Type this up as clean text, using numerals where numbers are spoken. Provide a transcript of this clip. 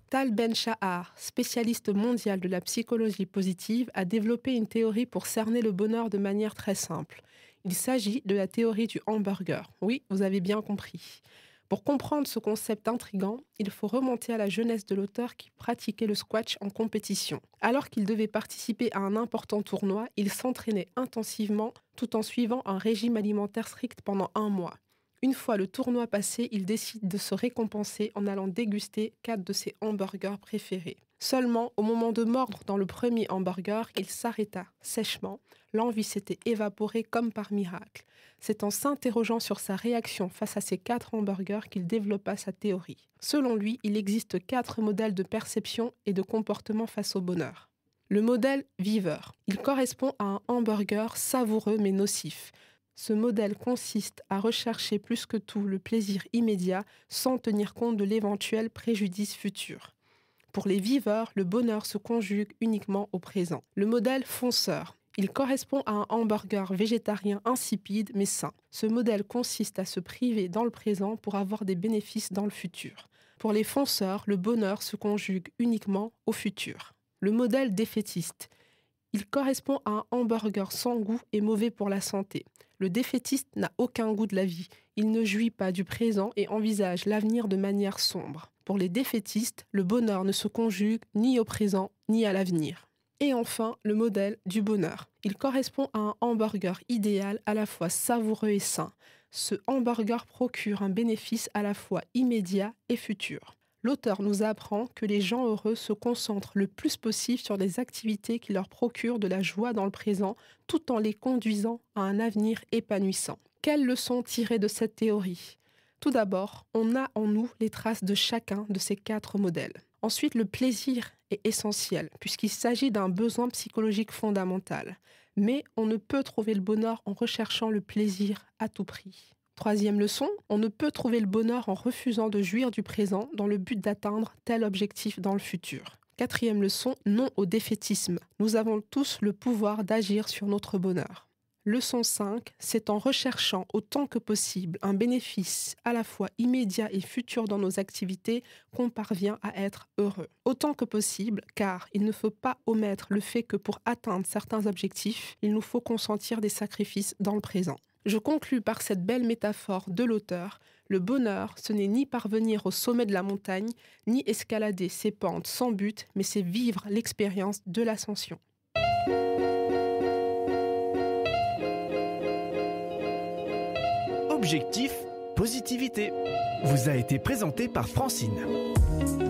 Tal Ben-Shahar, spécialiste mondial de la psychologie positive, a développé une théorie pour cerner le bonheur de manière très simple. Il s'agit de la théorie du hamburger. Oui, vous avez bien compris. Pour comprendre ce concept intrigant, il faut remonter à la jeunesse de l'auteur qui pratiquait le squash en compétition. Alors qu'il devait participer à un important tournoi, il s'entraînait intensivement tout en suivant un régime alimentaire strict pendant 1 mois. Une fois le tournoi passé, il décide de se récompenser en allant déguster 4 de ses hamburgers préférés. Seulement, au moment de mordre dans le premier hamburger, il s'arrêta sèchement. L'envie s'était évaporée comme par miracle. C'est en s'interrogeant sur sa réaction face à ces 4 hamburgers qu'il développa sa théorie. Selon lui, il existe 4 modèles de perception et de comportement face au bonheur. Le modèle viveur. Il correspond à un hamburger savoureux mais nocif. Ce modèle consiste à rechercher plus que tout le plaisir immédiat sans tenir compte de l'éventuel préjudice futur. Pour les viveurs, le bonheur se conjugue uniquement au présent. Le modèle fonceur. Il correspond à un hamburger végétarien insipide mais sain. Ce modèle consiste à se priver dans le présent pour avoir des bénéfices dans le futur. Pour les fonceurs, le bonheur se conjugue uniquement au futur. Le modèle défaitiste. Il correspond à un hamburger sans goût et mauvais pour la santé. Le défaitiste n'a aucun goût de la vie. Il ne jouit pas du présent et envisage l'avenir de manière sombre. Pour les défaitistes, le bonheur ne se conjugue ni au présent ni à l'avenir. Et enfin, le modèle du bonheur. Il correspond à un hamburger idéal à la fois savoureux et sain. Ce hamburger procure un bénéfice à la fois immédiat et futur. L'auteur nous apprend que les gens heureux se concentrent le plus possible sur des activités qui leur procurent de la joie dans le présent, tout en les conduisant à un avenir épanouissant. Quelles leçons tirer de cette théorie ? Tout d'abord, on a en nous les traces de chacun de ces 4 modèles. Ensuite, le plaisir est essentiel, puisqu'il s'agit d'un besoin psychologique fondamental. Mais on ne peut trouver le bonheur en recherchant le plaisir à tout prix. Troisième leçon, on ne peut trouver le bonheur en refusant de jouir du présent dans le but d'atteindre tel objectif dans le futur. Quatrième leçon, non au défaitisme. Nous avons tous le pouvoir d'agir sur notre bonheur. Leçon 5, c'est en recherchant autant que possible un bénéfice à la fois immédiat et futur dans nos activités qu'on parvient à être heureux. Autant que possible, car il ne faut pas omettre le fait que pour atteindre certains objectifs, il nous faut consentir des sacrifices dans le présent. Je conclus par cette belle métaphore de l'auteur. Le bonheur, ce n'est ni parvenir au sommet de la montagne, ni escalader ses pentes sans but, mais c'est vivre l'expérience de l'ascension. Objectif Positivité vous a été présenté par Francine.